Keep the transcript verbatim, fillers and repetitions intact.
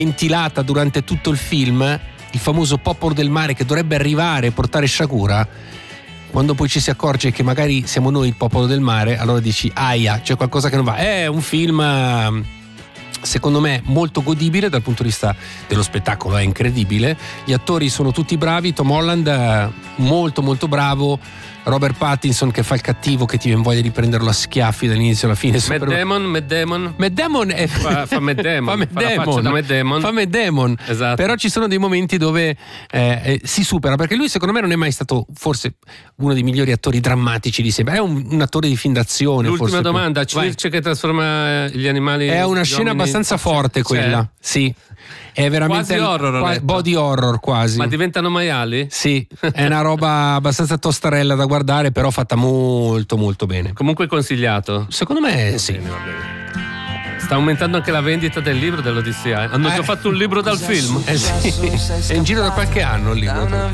ventilata durante tutto il film, il famoso popolo del mare che dovrebbe arrivare e portare Shakura, quando poi ci si accorge che magari siamo noi il popolo del mare, allora dici aia, c'è qualcosa che non va. È un film secondo me molto godibile dal punto di vista dello spettacolo, è incredibile, gli attori sono tutti bravi, Tom Holland molto molto bravo, Robert Pattinson che fa il cattivo che ti viene voglia di prenderlo a schiaffi dall'inizio alla fine. Matt Damon, Matt Damon Matt Damon è... fa, fa Matt Damon fa Matt fa la faccia da Matt Damon. fa Matt Damon. Esatto. Però ci sono dei momenti dove eh, eh, si supera, perché lui secondo me non è mai stato forse uno dei migliori attori drammatici di sempre, è un, un attore di film d'azione. L'ultima forse domanda, Circe che trasforma gli animali, è una scena uomini, abbastanza forte quella, sì, è veramente quasi horror, qua, body horror quasi. Ma diventano maiali? Sì, è una roba abbastanza tostarella da guardare, però fatta molto molto bene. Comunque consigliato? Secondo me va sì. Bene, va bene. Sta aumentando anche la vendita del libro dell'Odissea. Hanno eh, già fatto un libro dal film? Eh sì, è in giro da qualche anno il libro.